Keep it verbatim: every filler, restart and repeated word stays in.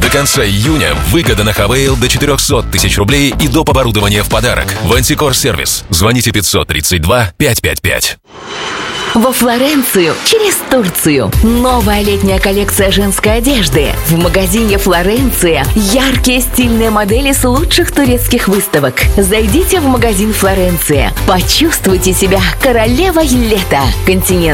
конца июня выгода на Хавейл до четыреста тысяч рублей и доп. Оборудование в подарок. Вантикор сервис. Звоните пятьсот тридцать два пятьсот пятьдесят пять. Во Флоренцию через Турцию. Новая летняя коллекция женской одежды. В магазине «Флоренция» яркие стильные модели с лучших турецких выставок. Зайдите в магазин «Флоренция». Почувствуйте себя королевой лета. Континент